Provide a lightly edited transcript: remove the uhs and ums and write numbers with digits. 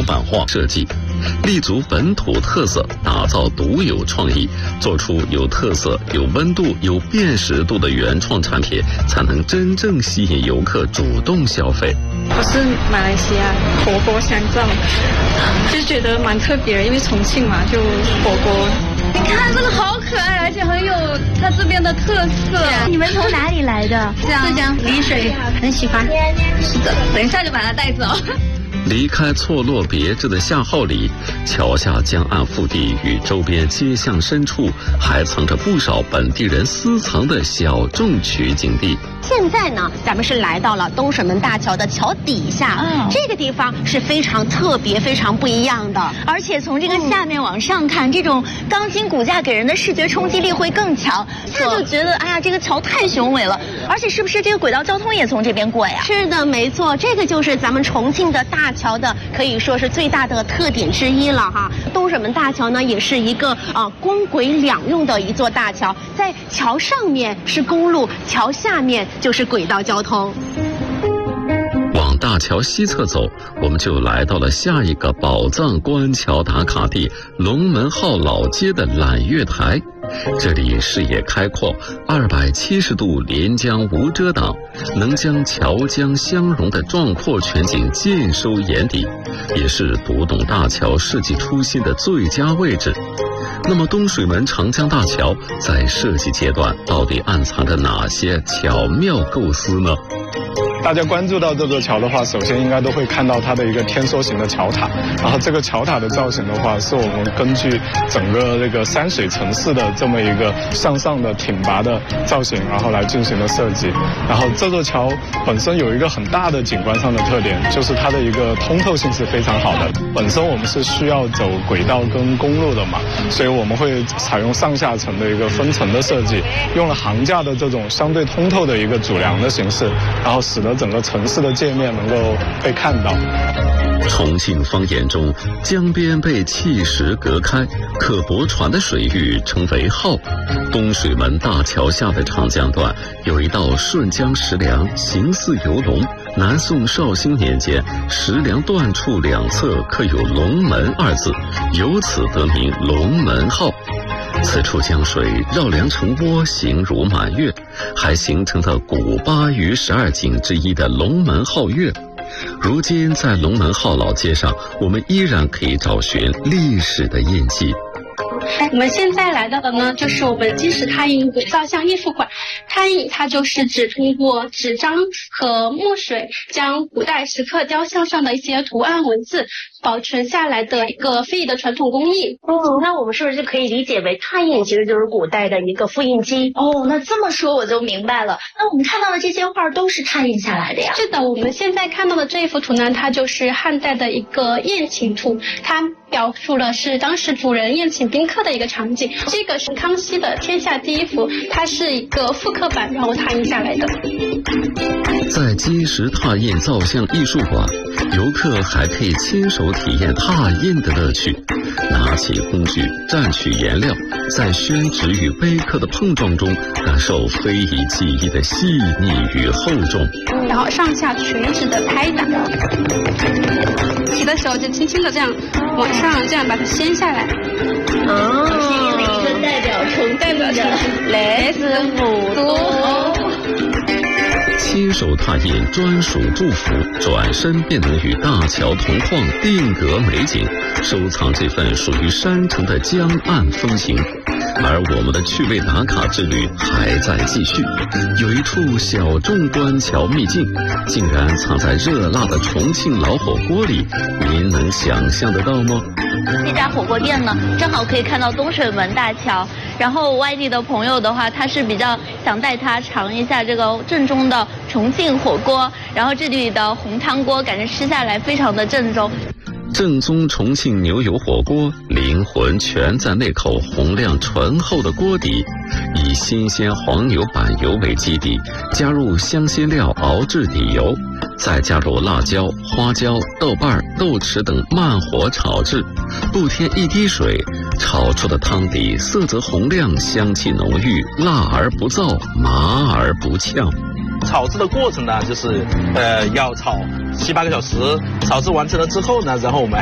板化设计，立足本土特色，打造独有创意，做出有特色、有温度、有辨识度的原创产品，才能真正吸引游客主动消费。 我是马来西亚火锅香皂，就觉得蛮特别的，因为重庆嘛，就火锅。 你看这个好可爱，而且很有它这边的特色。 你们从哪里来的？ 浙江丽水，很喜欢。是的，等一下就把它带走。 离开错落别致的夏号里，桥下江岸腹地与周边街巷深处，还藏着不少本地人私藏的小众取景地。 现在呢，咱们是来到了东水门大桥的桥底下，这个地方是非常特别、非常不一样的。而且从这个下面往上看，这种钢筋骨架给人的视觉冲击力会更强。现在就觉得，哎呀，这个桥太雄伟了。而且是不是这个轨道交通也从这边过呀？是的，没错，这个就是咱们重庆的大桥的，可以说是最大的特点之一了哈。东水门大桥呢，也是一个公轨两用的一座大桥，在桥上面是公路，桥下面就是轨道交通。 往大桥西侧走，我们就来到了下一个宝藏观桥打卡地——龙门号老街的揽月台。这里视野开阔，270度连江无遮挡，能将桥江相融的壮阔全景尽收眼底，也是读懂大桥设计初心的最佳位置。那么东水门长江大桥在设计阶段到底暗藏着哪些巧妙构思呢？ 大家关注到这座桥的话，首先应该都会看到它的一个天梭形的桥塔，然后这个桥塔的造型的话，是我们根据整个这个山水城市的这么一个向上的挺拔的造型，然后来进行的设计。然后这座桥本身有一个很大的景观上的特点，就是它的一个通透性是非常好的。本身我们是需要走轨道跟公路的嘛，所以我们会采用上下层的一个分层的设计，用了桁架的这种相对通透的一个主梁的形式，然后使得整个城市的界面能够被看到。 重庆方言中，江边被砌石隔开，可泊船的水域称为号。东水门大桥下的长江段有一道顺江石梁，形似游龙。南宋绍兴年间，石梁断处两侧刻有龙门二字，由此得名龙门号。此处江水绕梁成涡，形如满月，还形成了古8余12景之一的龙门号月。如今在龙门号老街上，我们依然可以找寻历史的印记。 我们现在来到的呢，就是我们金石拓印轨造像艺术馆。拓印它就是指通过纸张和墨水，将古代石刻雕像上的一些图案文字保存下来的一个非遗的传统工艺。 那我们是不是可以理解为拓印其实就是古代的一个复印机？那这么说我就明白了。那我们看到的这些画都是拓印下来的呀？ 是的，我们现在看到的这一幅图呢，它就是汉代的一个宴请图，它表述了是当时主人宴请宾客的一个场景。这个是康熙的天下第一幅，它是一个复刻版，然后拓印下来的。 在金石拓印造像艺术馆，游客还可以亲手体验拓印的乐趣，拿起工具，蘸取颜料，在宣纸与碑刻的碰撞中，感受非遗技艺的细腻与厚重。 然后上下垂直的拍打，提的时候就轻轻的这样往上，这样把它掀下来。 吸引了一个代表重庆的来自母都。 亲手拓印专属祝福，转身便能与大桥同框，定格美景，收藏这份属于山城的江岸风情。而我们的趣味打卡之旅还在继续，有一处小众观桥秘境，竟然藏在热辣的重庆老火锅里，您能想象得到吗？ 这家火锅店呢，正好可以看到东水门大桥。然后外地的朋友的话，他是比较想带他尝一下这个正宗的重庆火锅，然后这里的红汤锅感觉吃下来非常的正宗。 正宗重庆牛油火锅，灵魂全在那口红亮醇厚的锅底，以新鲜黄牛板油为基底，加入香辛料熬制底油，再加入辣椒、花椒、豆瓣、豆豉等慢火炒制，不添一滴水，炒出的汤底色泽红亮，香气浓郁，辣而不燥，麻而不呛。 炒制的过程呢，就是要炒7、8个小时，炒制完成了之后呢，然后我们